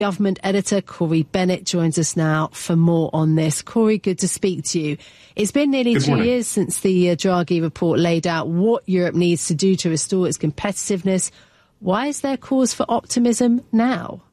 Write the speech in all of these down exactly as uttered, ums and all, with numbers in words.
Government editor Corey Bennett joins us now for more on this. Corey, good to speak to you. It's been nearly Good two morning. years since the uh, Draghi report laid out what Europe needs to do to restore its competitiveness. Why is there cause for optimism now?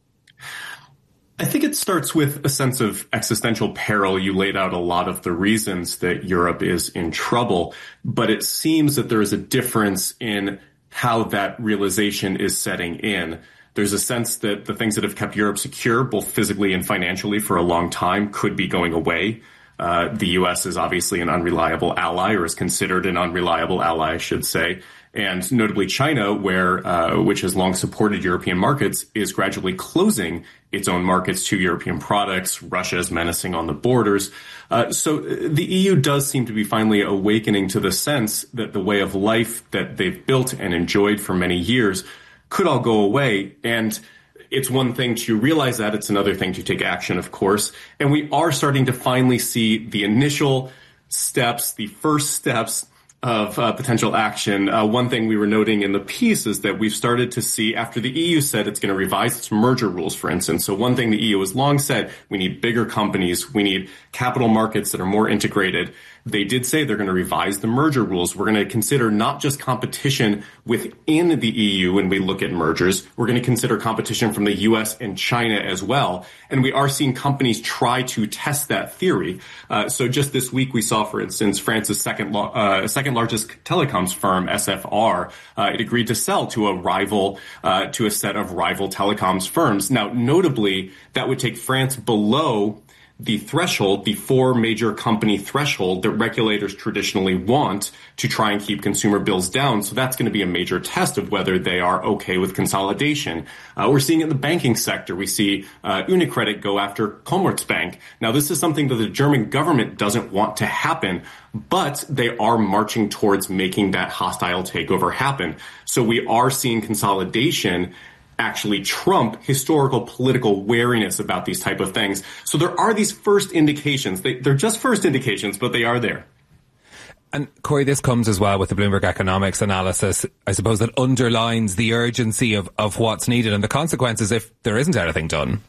I think it starts with a sense of existential peril. You laid out a lot of the reasons that Europe is in trouble, but it seems that there is a difference in how that realization is setting in. There's a sense that the things that have kept Europe secure, both physically and financially for a long time, could be going away. Uh, the U S is obviously an unreliable ally, or is considered an unreliable ally, I should say. And notably China, where uh, which has long supported European markets, is gradually closing its own markets to European products. Russia is menacing on the borders. Uh, so the E U does seem to be finally awakening to the sense that the way of life that they've built and enjoyed for many years could all go away. And it's one thing to realize that. It's another thing to take action, of course. And we are starting to finally see the initial steps, the first steps of uh, potential action. Uh, one thing we were noting in the piece is that we've started to see, after the E U said it's going to revise its merger rules, for instance. So one thing the E U has long said, we need bigger companies, we need capital markets that are more integrated. They did say they're going to revise the merger rules. We're going to consider not just competition within the E U when we look at mergers. We're going to consider competition from the U S and China as well. And we are seeing companies try to test that theory. Uh, so just this week, we saw, for instance, France's second, uh, second largest telecoms firm, S F R. Uh, it agreed to sell to a rival, uh, to a set of rival telecoms firms. Now, notably, that would take France below the threshold, the four major company threshold that regulators traditionally want to try and keep consumer bills down. So that's going to be a major test of whether they are okay with consolidation. Uh, we're seeing it in the banking sector. We see uh, Unicredit go after Commerzbank. Now, this is something that the German government doesn't want to happen, but they are marching towards making that hostile takeover happen. So we are seeing consolidation actually trump historical political wariness about these type of things. So there are these first indications. They, they're just first indications, but they are there. And Corey, this comes as well with the Bloomberg Economics analysis, I suppose, that underlines the urgency of, of what's needed and the consequences if there isn't anything done.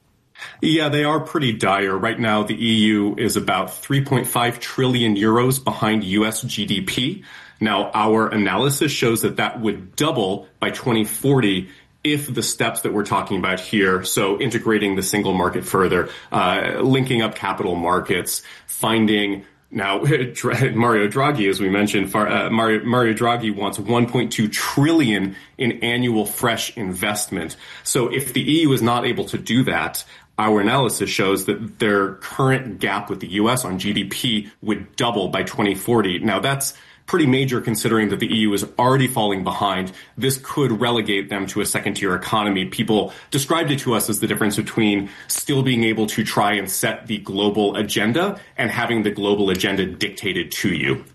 Yeah, they are pretty dire. Right now, the E U is about three point five trillion euros behind U S G D P. Now, our analysis shows that that would double by twenty forty if the steps that we're talking about here, so integrating the single market further, uh, linking up capital markets, finding now Mario Draghi, as we mentioned, uh, Mario, Mario Draghi wants one point two trillion in annual fresh investment. So if the E U is not able to do that, our analysis shows that their current gap with the U S on G D P would double by twenty forty. Now that's pretty major considering that the E U is already falling behind. This could relegate them to a second-tier economy. People described it to us as the difference between still being able to try and set the global agenda and having the global agenda dictated to you.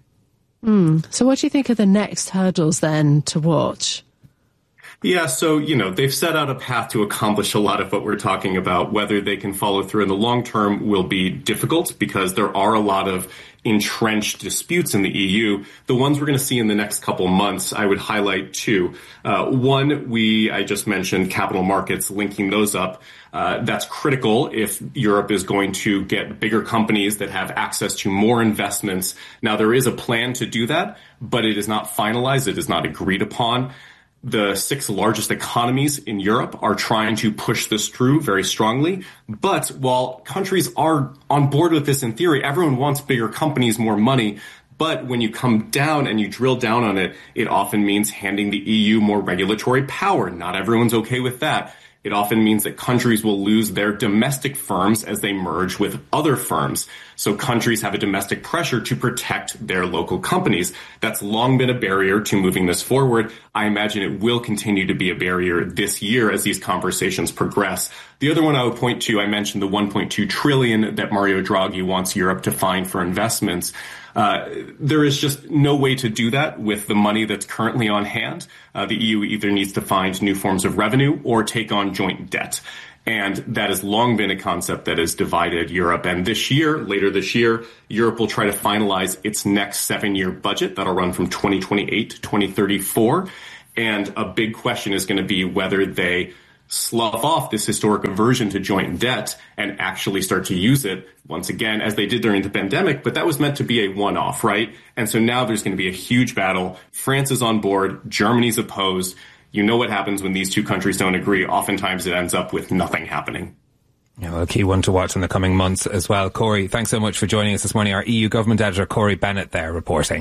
Mm. So what do you think are the next hurdles then to watch? Yeah, so, you know, they've set out a path to accomplish a lot of what we're talking about. Whether they can follow through in the long term will be difficult because there are a lot of entrenched disputes in the E U. The ones we're going to see in the next couple months, I would highlight two. Uh, one, we, I just mentioned capital markets, linking those up. Uh, that's critical if Europe is going to get bigger companies that have access to more investments. Now, there is a plan to do that, but it is not finalized. It is not agreed upon. The six largest economies in Europe are trying to push this through very strongly. But while countries are on board with this in theory, everyone wants bigger companies, more money. But when you come down and you drill down on it, it often means handing the E U more regulatory power. Not everyone's okay with that. It often means that countries will lose their domestic firms as they merge with other firms. So countries have a domestic pressure to protect their local companies. That's long been a barrier to moving this forward. I imagine it will continue to be a barrier this year as these conversations progress. The other one I would point to, I mentioned the one point two trillion that Mario Draghi wants Europe to find for investments. Uh, there is just no way to do that with the money that's currently on hand. Uh, the E U either needs to find new forms of revenue or take on joint debt. And that has long been a concept that has divided Europe. And this year, later this year, Europe will try to finalize its next seven-year budget that'll run from twenty twenty-eight to twenty thirty-four. And a big question is going to be whether they slough off this historic aversion to joint debt and actually start to use it once again, as they did during the pandemic. But that was meant to be a one-off, right? And so now there's going to be a huge battle. France is on board. Germany's opposed. You know what happens when these two countries don't agree. Oftentimes it ends up with nothing happening. Yeah, well, a key one to watch in the coming months as well. Corey, thanks so much for joining us this morning. Our E U government editor, Corey Bennett, there reporting.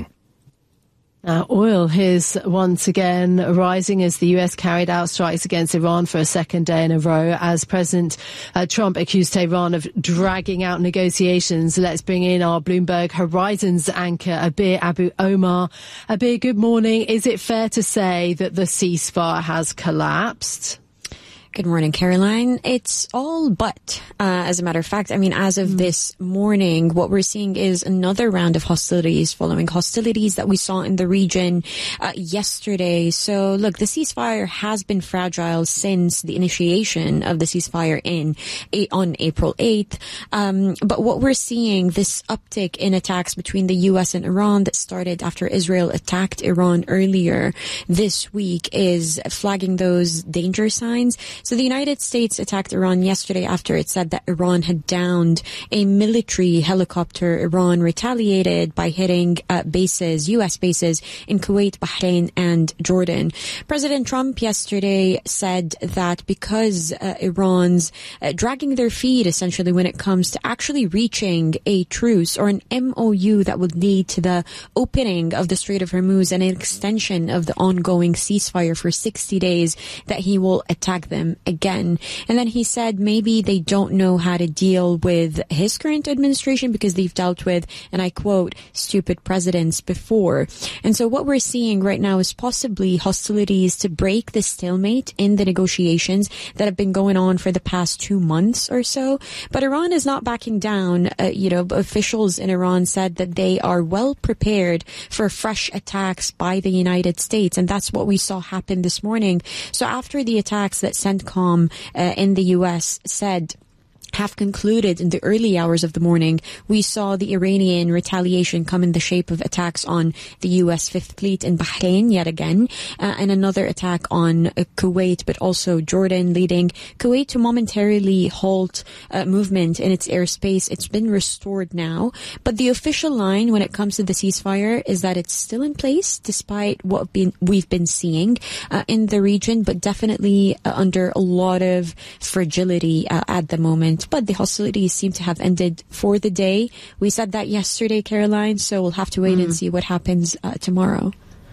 Uh, oil is once again rising as the U S carried out strikes against Iran for a second day in a row as President uh, Trump accused Tehran of dragging out negotiations. Let's bring in our Bloomberg Horizons anchor, Abir Abu Omar. Abir, good morning. Is it fair to say that the ceasefire has collapsed? Good morning, Caroline. It's all but, uh, as a matter of fact. I mean, as of mm. this morning, what we're seeing is another round of hostilities following hostilities that we saw in the region uh, yesterday. So, look, the ceasefire has been fragile since the initiation of the ceasefire in on April eighth. Um, but what we're seeing, this uptick in attacks between the U S and Iran that started after Israel attacked Iran earlier this week, is flagging those danger signs. So the United States attacked Iran yesterday after it said that Iran had downed a military helicopter. Iran retaliated by hitting uh, bases, U S bases in Kuwait, Bahrain, and Jordan. President Trump yesterday said that because uh, Iran's uh, dragging their feet essentially when it comes to actually reaching a truce or an M O U that would lead to the opening of the Strait of Hormuz and an extension of the ongoing ceasefire for sixty days, that he will attack them again. And then he said maybe they don't know how to deal with his current administration because they've dealt with, and I quote, stupid presidents before. And so what we're seeing right now is possibly hostilities to break the stalemate in the negotiations that have been going on for the past two months or so. But Iran is not backing down. Uh, you know, officials in Iran said that they are well prepared for fresh attacks by the United States. And that's what we saw happen this morning. So after the attacks that CENTCOM uh, in the U S said have concluded in the early hours of the morning, we saw the Iranian retaliation come in the shape of attacks on the U S Fifth Fleet in Bahrain yet again, uh, and another attack on uh, Kuwait, but also Jordan, leading Kuwait to momentarily halt uh, movement in its airspace. It's been restored now, but the official line when it comes to the ceasefire is that it's still in place despite what been, we've been seeing uh, in the region, but definitely uh, under a lot of fragility uh, at the moment. But the hostilities seem to have ended for the day. We said that yesterday, Caroline, so we'll have to wait mm. and see what happens uh, tomorrow.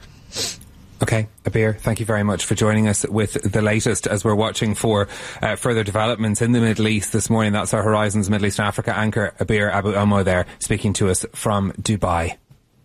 Okay, Abir, thank you very much for joining us with the latest as we're watching for uh, further developments in the Middle East this morning. That's our Horizons Middle East and Africa anchor, Abir Abu Omar, there speaking to us from Dubai.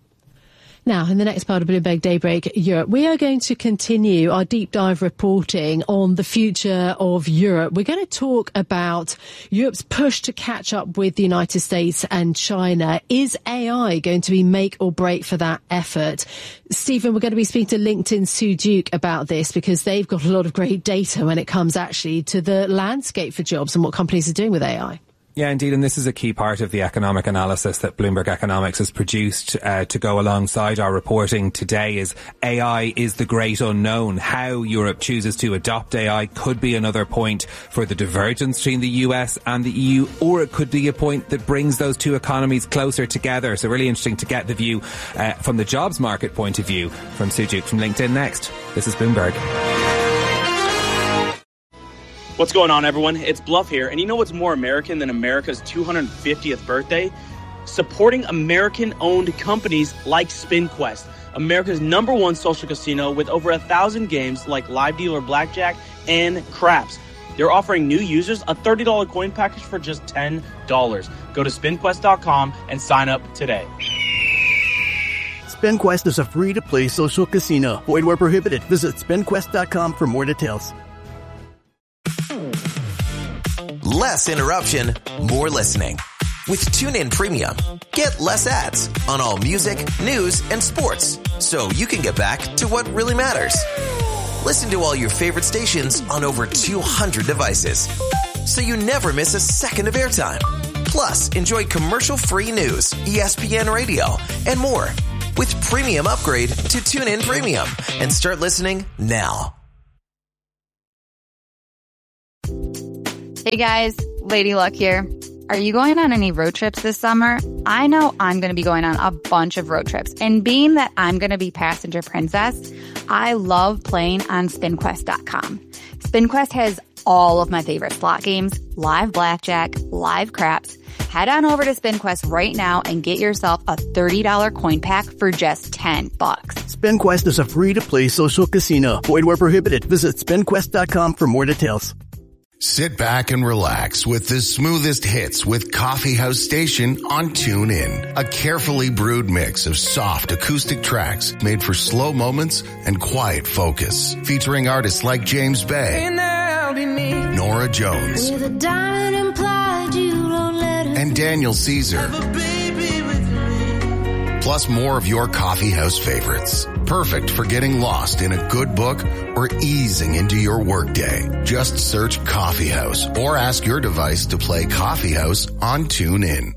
Now, in the next part of Bloomberg Daybreak Europe, we are going to continue our deep dive reporting on the future of Europe. We're going to talk about Europe's push to catch up with the United States and China. Is A I going to be make or break for that effort? Stephen, we're going to be speaking to LinkedIn's Sue Duke about this because they've got a lot of great data when it comes actually to the landscape for jobs and what companies are doing with A I. Yeah, indeed, and this is a key part of the economic analysis that Bloomberg Economics has produced uh, to go alongside our reporting today. Is A I is the great unknown. How Europe chooses to adopt A I could be another point for the divergence between the U S and the E U, or it could be a point that brings those two economies closer together. So really interesting to get the view uh, from the jobs market point of view from Sue Duke from LinkedIn next. This is Bloomberg. What's going on, everyone? It's Bluff here, and you know what's more American than America's two hundred fiftieth birthday? Supporting American-owned companies like SpinQuest, America's number one social casino with over a thousand games like Live Dealer Blackjack and Craps. They're offering new users a thirty dollars coin package for just ten dollars. Go to spin quest dot com and sign up today. SpinQuest is a free-to-play social casino. Void where prohibited. Visit spin quest dot com for more details. Less interruption, more listening. With TuneIn Premium, get less ads on all music, news, and sports, so you can get back to what really matters. Listen to all your favorite stations on over two hundred devices, so you never miss a second of airtime. Plus, enjoy commercial-free news, E S P N Radio, and more. With Premium Upgrade to TuneIn Premium, and start listening now. Hey guys, Lady Luck here. Are you going on any road trips this summer? I know I'm going to be going on a bunch of road trips. And being that I'm going to be passenger princess, I love playing on spin quest dot com. SpinQuest has all of my favorite slot games, live blackjack, live craps. Head on over to SpinQuest right now and get yourself a thirty dollars coin pack for just ten bucks. SpinQuest is a free-to-play social casino. Void where prohibited. Visit spin quest dot com for more details. Sit back and relax with the smoothest hits with Coffee House Station on TuneIn. A carefully brewed mix of soft acoustic tracks made for slow moments and quiet focus. Featuring artists like James Bay, Nora Jones, and Daniel Caesar. Plus more of your coffee house favorites. Perfect for getting lost in a good book or easing into your workday. Just search Coffee House or ask your device to play Coffee House on TuneIn.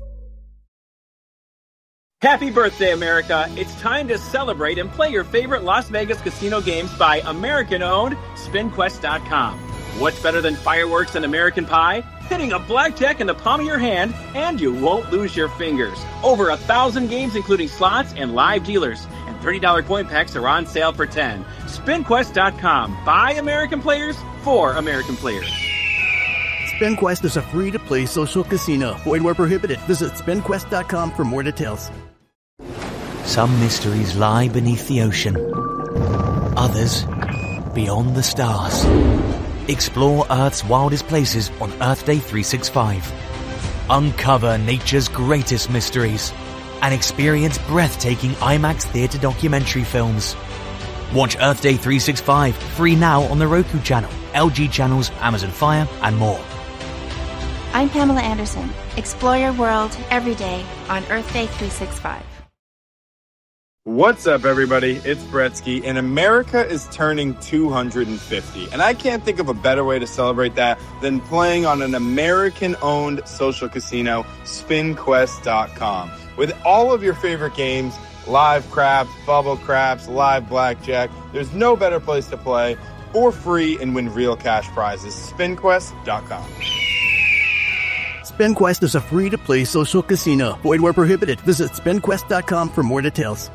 Happy birthday, America. It's time to celebrate and play your favorite Las Vegas casino games by American-owned spin quest dot com. What's better than fireworks and American pie? Hitting a blackjack in the palm of your hand, and you won't lose your fingers. Over a thousand games, including slots and live dealers. And thirty dollars coin packs are on sale for ten dollars. spin quest dot com. By American players, for American players. SpinQuest is a free-to-play social casino. Void where prohibited. Visit spin quest dot com for more details. Some mysteries lie beneath the ocean. Others, beyond the stars. Explore Earth's wildest places on Earth Day three sixty-five. Uncover nature's greatest mysteries and experience breathtaking IMAX theater documentary films. Watch Earth Day three sixty-five free now on the Roku channel, L G channels, Amazon Fire, and more. I'm Pamela Anderson. Explore your world every day on Earth Day three sixty-five. What's up, everybody? It's Bretsky, and America is turning two hundred fifty. And I can't think of a better way to celebrate that than playing on an American-owned social casino, spin quest dot com. With all of your favorite games, live craps, bubble craps, live blackjack, there's no better place to play for free and win real cash prizes. spin quest dot com. SpinQuest is a free-to-play social casino. Void where prohibited. Visit spin quest dot com for more details.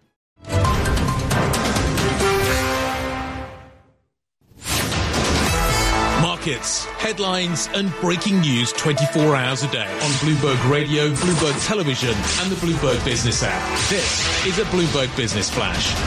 Markets, headlines, and breaking news twenty-four hours a day on Bloomberg Radio, Bloomberg Television, and the Bloomberg Business app. This is a Bloomberg Business Flash.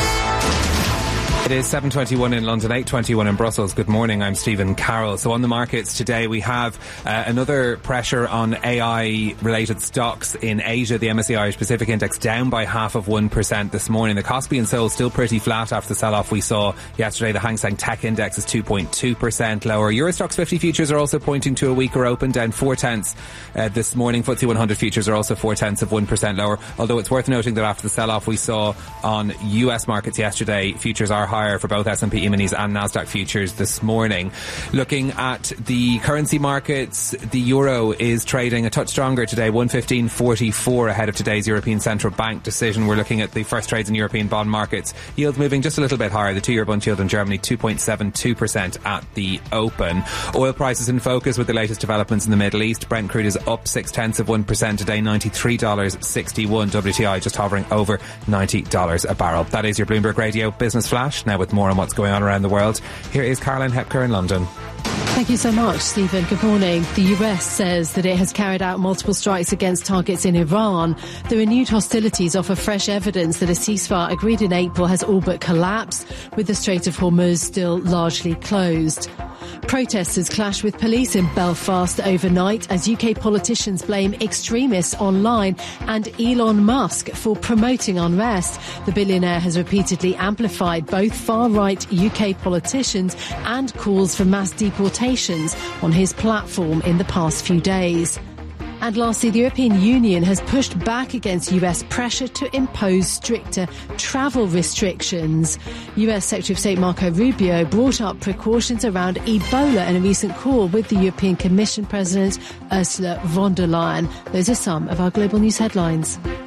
It is seven twenty-one in London, eight twenty-one in Brussels. Good morning, I'm Stephen Carroll. So on the markets today, we have uh, another pressure on A I-related stocks in Asia. The M S C I Irish Pacific Index down by half of one percent this morning. The Kospi and Seoul still pretty flat after the sell-off we saw yesterday. The Hang Seng Tech Index is two point two percent lower. Eurostoxx fifty futures are also pointing to a weaker open, down four-tenths uh, this morning. F T S E one hundred futures are also four-tenths of one percent lower, although it's worth noting that after the sell-off we saw on U S markets yesterday, futures are higher for both S and P E-minis and Nasdaq futures this morning. Looking at the currency markets, the euro is trading a touch stronger today, one fifteen forty-four ahead of today's European Central Bank decision. We're looking at the first trades in European bond markets. Yields moving just a little bit higher. The two-year bond yield in Germany, two point seven two percent at the open. Oil prices in focus with the latest developments in the Middle East. Brent crude is up six-tenths of one percent today, ninety-three dollars sixty-one. W T I just hovering over ninety dollars a barrel. That is your Bloomberg Radio Business Flash. Now with more on what's going on around the world, here is Caroline Hepker in London. Thank you so much, Stephen. Good morning. The U S says that it has carried out multiple strikes against targets in Iran. The renewed hostilities offer fresh evidence that a ceasefire agreed in April has all but collapsed, with the Strait of Hormuz still largely closed. Protesters clashed with police in Belfast overnight as U K politicians blame extremists online and Elon Musk for promoting unrest. The billionaire has repeatedly amplified both far-right U K politicians and calls for mass deportations on his platform in the past few days. And lastly, the European Union has pushed back against U S pressure to impose stricter travel restrictions. U S Secretary of State Marco Rubio brought up precautions around Ebola in a recent call with the European Commission President Ursula von der Leyen. Those are some of our global news headlines.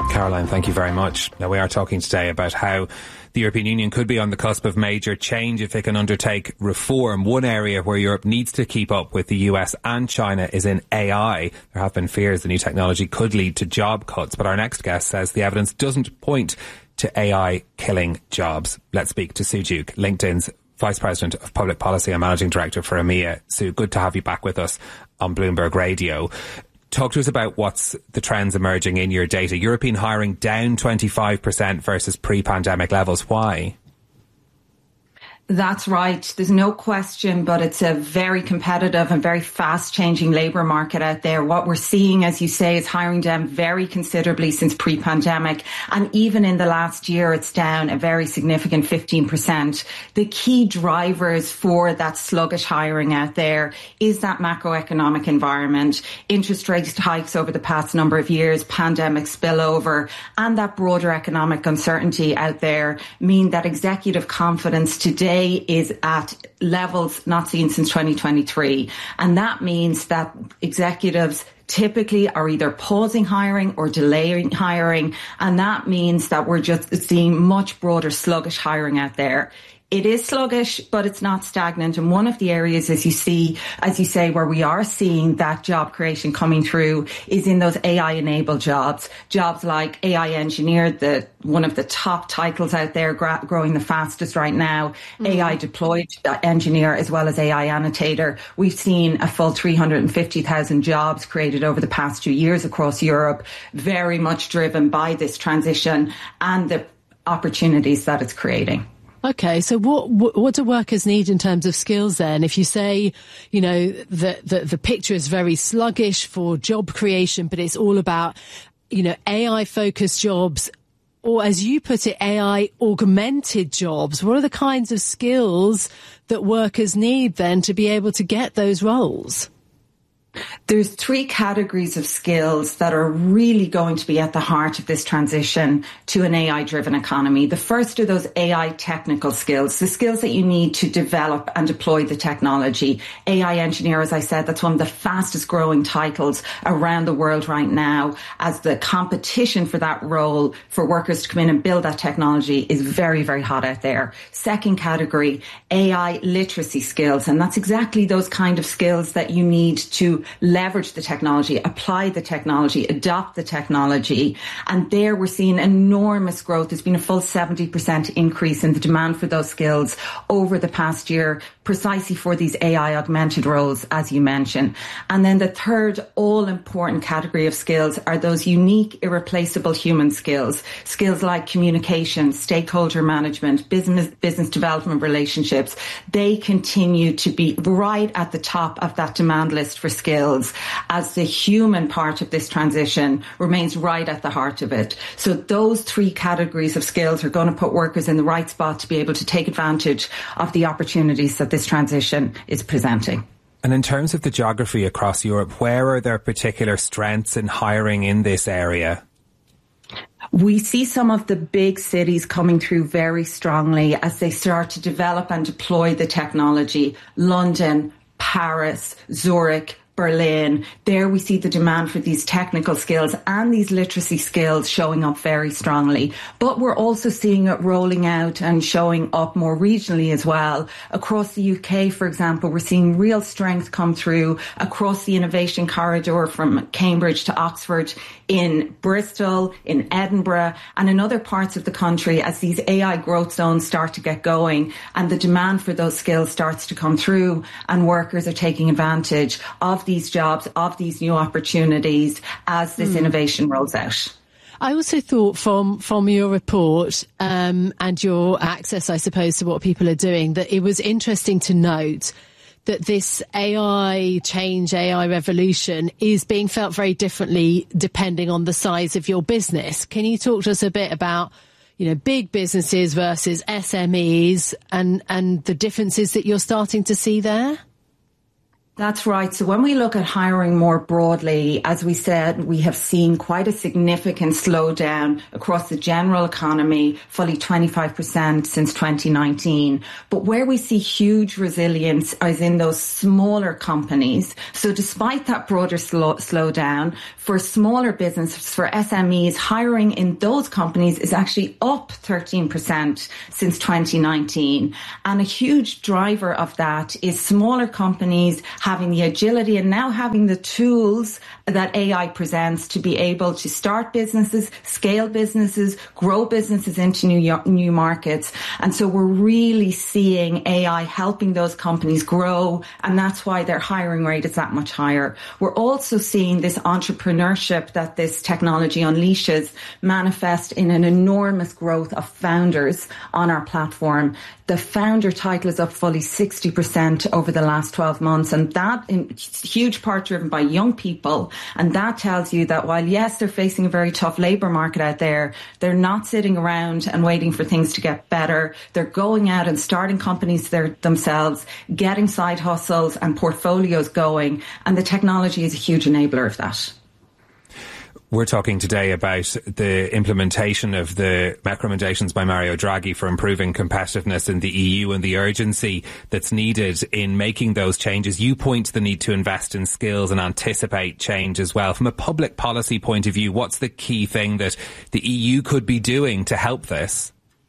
Caroline, thank you very much. Now, we are talking today about how the European Union could be on the cusp of major change if it can undertake reform. One area where Europe needs to keep up with the U S and China is in A I. There have been fears the new technology could lead to job cuts, but our next guest says the evidence doesn't point to A I killing jobs. Let's speak to Sue Duke, LinkedIn's Vice President of Public Policy and Managing Director for EMEA. Sue, good to have you back with us on Bloomberg Radio. Talk to us about what's the trends emerging in your data. European hiring down twenty-five percent versus pre-pandemic levels. Why? That's right. There's no question, but it's a very competitive and very fast changing labour market out there. What we're seeing, as you say, is hiring down very considerably since pre-pandemic. And even in the last year, it's down a very significant fifteen percent. The key drivers for that sluggish hiring out there is that macroeconomic environment, interest rate hikes over the past number of years, pandemic spillover, and that broader economic uncertainty out there mean that executive confidence today is at levels not seen since twenty twenty-three. And that means that executives typically are either pausing hiring or delaying hiring. And that means that we're just seeing much broader sluggish hiring out there. It is sluggish, but it's not stagnant. And one of the areas, as you see, as you say, where we are seeing that job creation coming through is in those A I-enabled jobs. Jobs like A I engineer, the one of the top titles out there, gra- growing the fastest right now. Mm-hmm. A I deployed engineer, as well as A I annotator. We've seen a full three hundred fifty thousand jobs created over the past two years across Europe, very much driven by this transition and the opportunities that it's creating. Okay, so what, what what do workers need in terms of skills then? If you say, you know, that the, the picture is very sluggish for job creation, but it's all about, you know, A I-focused jobs, or as you put it, A I-augmented jobs, what are the kinds of skills that workers need then to be able to get those roles? There's three categories of skills that are really going to be at the heart of this transition to an A I-driven economy. The first are those A I technical skills, the skills that you need to develop and deploy the technology. A I engineer, as I said, that's one of the fastest growing titles around the world right now, as the competition for that role for workers to come in and build that technology is very, very hot out there. Second category, A I literacy skills. And that's exactly those kind of skills that you need to leverage the technology, apply the technology, adopt the technology. And there we're seeing enormous growth. There's been a full seventy percent increase in the demand for those skills over the past year, precisely for these A I augmented roles, as you mentioned. And then the third all important category of skills are those unique, irreplaceable human skills, skills like communication, stakeholder management, business, business development relationships. They continue to be right at the top of that demand list for skills, as the human part of this transition remains right at the heart of it. So those three categories of skills are going to put workers in the right spot to be able to take advantage of the opportunities that this transition is presenting. And in terms of the geography across Europe, where are there particular strengths in hiring in this area? We see some of the big cities coming through very strongly as they start to develop and deploy the technology. London, Paris, Zurich, Berlin. There we see the demand for these technical skills and these literacy skills showing up very strongly. But we're also seeing it rolling out and showing up more regionally as well. Across the U K, for example, we're seeing real strength come through across the innovation corridor from Cambridge to Oxford, in Bristol, in Edinburgh, and in other parts of the country as these A I growth zones start to get going and the demand for those skills starts to come through, and workers are taking advantage of these jobs, of these new opportunities as this mm. innovation rolls out. I also thought from from your report um, and your access, I suppose, to what people are doing, that it was interesting to note that this A I change, A I revolution is being felt very differently depending on the size of your business. Can you talk to us a bit about, you know, big businesses versus S M Es and, and the differences that you're starting to see there? That's right. So when we look at hiring more broadly, as we said, we have seen quite a significant slowdown across the general economy, fully twenty-five percent since twenty nineteen. But where we see huge resilience is in those smaller companies. So despite that broader slow, slowdown, for smaller businesses, for S M Es, hiring in those companies is actually up thirteen percent since twenty nineteen. And a huge driver of that is smaller companies having the agility and now having the tools that A I presents to be able to start businesses, scale businesses, grow businesses into new new markets. And so we're really seeing A I helping those companies grow, and that's why their hiring rate is that much higher. We're also seeing this entrepreneurship that this technology unleashes manifest in an enormous growth of founders on our platform. The founder title is up fully sixty percent over the last twelve months, and that in huge part driven by young people. And that tells you that while, yes, they're facing a very tough labour market out there, they're not sitting around and waiting for things to get better. They're going out and starting companies there themselves, getting side hustles and portfolios going, and the technology is a huge enabler of that. We're talking today about the implementation of the recommendations by Mario Draghi for improving competitiveness in the E U and the urgency that's needed in making those changes. You point to the need to invest in skills and anticipate change as well. From a public policy point of view, what's the key thing that the E U could be doing to help this?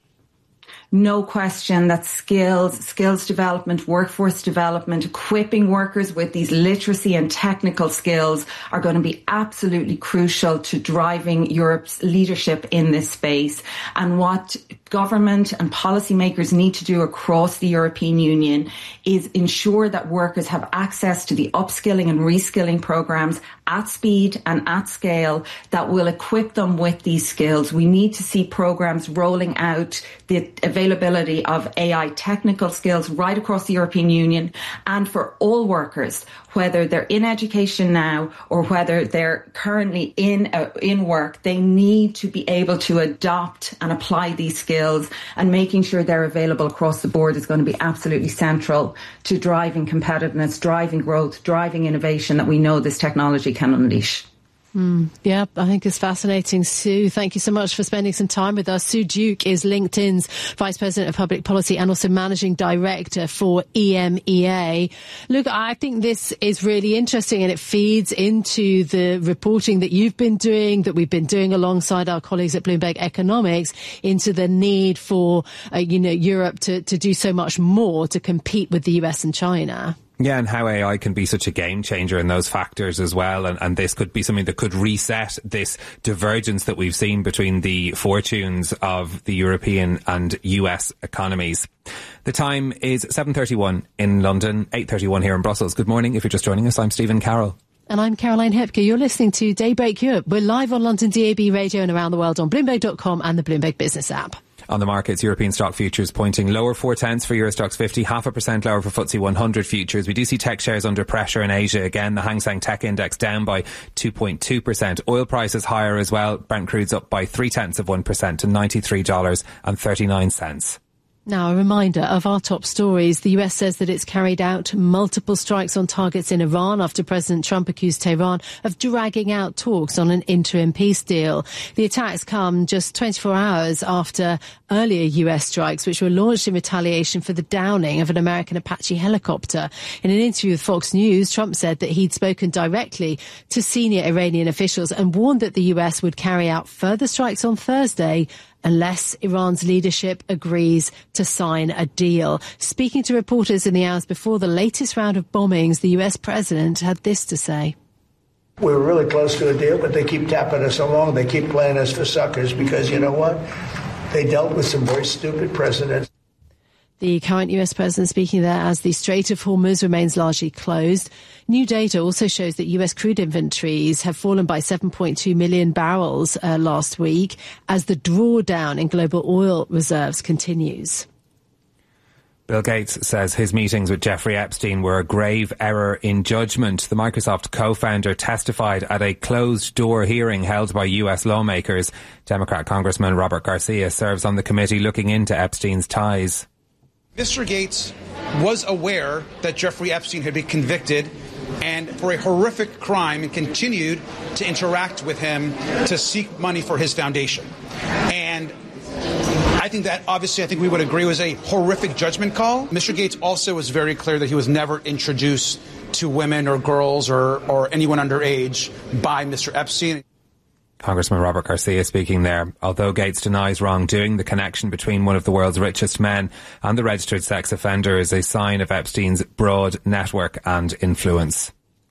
No question that skills, skills development, workforce development, equipping workers with these literacy and technical skills are going to be absolutely crucial to driving Europe's leadership in this space. And what government and policymakers need to do across the European Union is ensure that workers have access to the upskilling and reskilling programs at speed and at scale that will equip them with these skills. We need to see programs rolling out the availability of A I technical skills right across the European Union, and for all workers, whether they're in education now or whether they're currently in uh, in work, they need to be able to adopt and apply these skills, and making sure they're available across the board is going to be absolutely central to driving competitiveness, driving growth, driving innovation that we know this technology can unleash. Mm, yeah, I think it's fascinating. Sue, thank you so much for spending some time with us. Sue Duke is LinkedIn's Vice President of Public Policy and also Managing Director for E M E A. Look, I think this is really interesting, and it feeds into the reporting that you've been doing, that we've been doing alongside our colleagues at Bloomberg Economics, into the need for, uh, you know, Europe to, to do so much more to compete with the U S and China. Yeah, and how A I can be such a game changer in those factors as well. And, and this could be something that could reset this divergence that we've seen between the fortunes of the European and U S economies. The time is seven thirty-one in London, eight thirty-one here in Brussels. Good morning. If you're just joining us, I'm Stephen Carroll. And I'm Caroline Hepker. You're listening to Daybreak Europe. We're live on London D A B radio and around the world on Bloomberg dot com and the Bloomberg Business app. On the markets, European stock futures pointing lower four tenths for Euro Stoxx fifty, half a percent lower for F T S E one hundred futures. We do see tech shares under pressure in Asia again. The Hang Seng Tech Index down by two point two percent. Oil prices higher as well. Brent crude's up by three tenths of one percent to ninety-three dollars and thirty-nine cents. Now, a reminder of our top stories. The U S says that it's carried out multiple strikes on targets in Iran after President Trump accused Tehran of dragging out talks on an interim peace deal. The attacks come just twenty-four hours after earlier U S strikes, which were launched in retaliation for the downing of an American Apache helicopter. In an interview with Fox News, Trump said that he'd spoken directly to senior Iranian officials and warned that the U S would carry out further strikes on Thursday unless Iran's leadership agrees to sign a deal. Speaking to reporters in the hours before the latest round of bombings, the U S president had this to say. We were really close to a deal, but they keep tapping us along. They keep playing us for suckers because, you know what? They dealt with some very stupid precedents. The current U S president speaking there as the Strait of Hormuz remains largely closed. New data also shows that U S crude inventories have fallen by seven point two million barrels uh, last week as the drawdown in global oil reserves continues. Bill Gates says his meetings with Jeffrey Epstein were a grave error in judgment. The Microsoft co-founder testified at a closed-door hearing held by U S lawmakers. Democrat Congressman Robert Garcia serves on the committee looking into Epstein's ties. Mister Gates was aware that Jeffrey Epstein had been convicted and for a horrific crime and continued to interact with him to seek money for his foundation. And I think that obviously I think we would agree was a horrific judgment call. Mister Gates also was very clear that he was never introduced to women or girls or, or anyone underage by Mister Epstein. Congressman Robert Garcia speaking there. Although Gates denies wrongdoing, the connection between one of the world's richest men and the registered sex offender is a sign of Epstein's broad network and influence.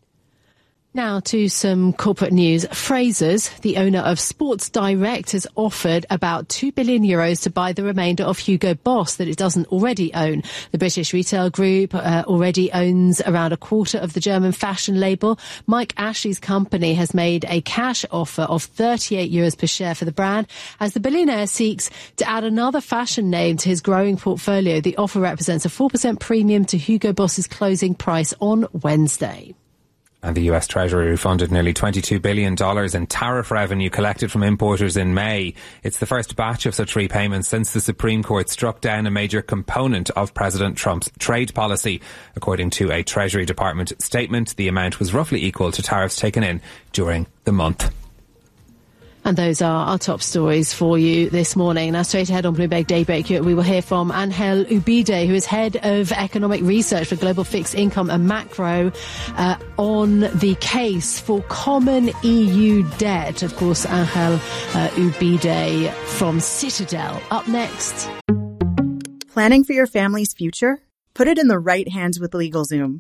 Now to some corporate news. Frasers, the owner of Sports Direct, has offered about two billion euros to buy the remainder of Hugo Boss that it doesn't already own. The British retail group uh, already owns around a quarter of the German fashion label. Mike Ashley's company has made a cash offer of thirty-eight euros per share for the brand. As the billionaire seeks to add another fashion name to his growing portfolio, the offer represents a four percent premium to Hugo Boss's closing price on Wednesday. And the U S Treasury refunded nearly twenty-two billion dollars in tariff revenue collected from importers in May. It's the first batch of such repayments since the Supreme Court struck down a major component of President Trump's trade policy. According to a Treasury Department statement, the amount was roughly equal to tariffs taken in during the month. And those are our top stories for you this morning. Now, straight ahead on Bloomberg Daybreak, we will hear from Angel Ubide, who is head of economic research for Global Fixed Income and Macro, uh, on the case for common E U debt. Of course, Angel uh, Ubide from Citadel. Up next. Planning for your family's future? Put it in the right hands with LegalZoom.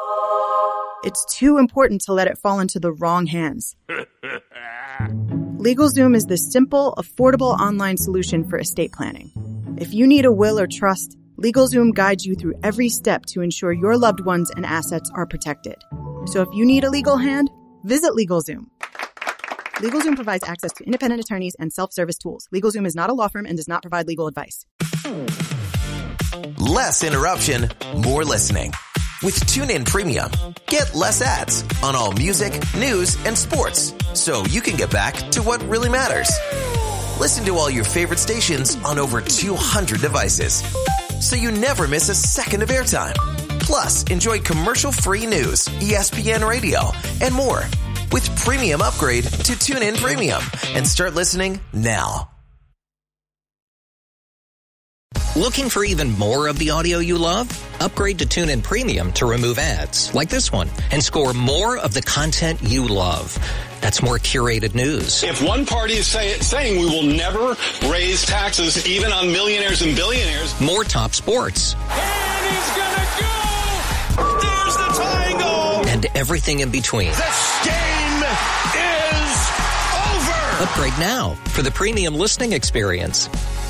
It's too important to let it fall into the wrong hands. LegalZoom is the simple, affordable online solution for estate planning. If you need a will or trust, LegalZoom guides you through every step to ensure your loved ones and assets are protected. So if you need a legal hand, visit LegalZoom. LegalZoom provides access to independent attorneys and self-service tools. LegalZoom is not a law firm and does not provide legal advice. Less interruption, more listening. With TuneIn Premium, get less ads on all music, news, and sports, so you can get back to what really matters. Listen to all your favorite stations on over two hundred devices, so you never miss a second of airtime. Plus, enjoy commercial-free news, E S P N Radio, and more. With Premium Upgrade to TuneIn Premium, and start listening now. Looking for even more of the audio you love? Upgrade to TuneIn Premium to remove ads, like this one, and score more of the content you love. That's more curated news. If one party is say, saying we will never raise taxes even on millionaires and billionaires. More top sports. And he's gonna go! There's the tying goal! And everything in between. This game is over! Upgrade now for the premium listening experience.